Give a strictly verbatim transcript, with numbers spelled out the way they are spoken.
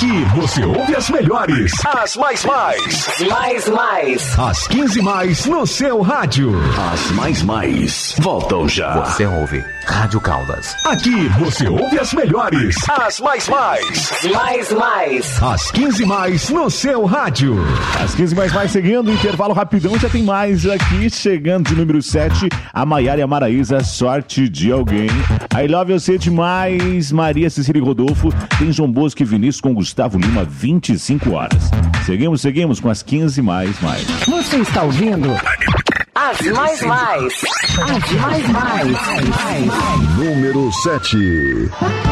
Aqui você ouve as melhores, as mais mais, mais mais, as quinze mais no seu rádio. As mais mais voltam já. Você ouve Rádio Caldas. Aqui você ouve as melhores, as mais mais, mais mais, as quinze mais no seu rádio. As quinze mais mais seguindo, intervalo rapidão, já tem mais aqui, chegando de número sete, a Maiara e a Maraísa, Sorte de Alguém. I Love Você demais, Maria Cecília e Rodolfo, tem João Bosco e Vinícius com Gustavo Lima, vinte e cinco horas. Seguimos, seguimos com as quinze mais mais. Você está ouvindo? As mais mais, as mais mais, número sete.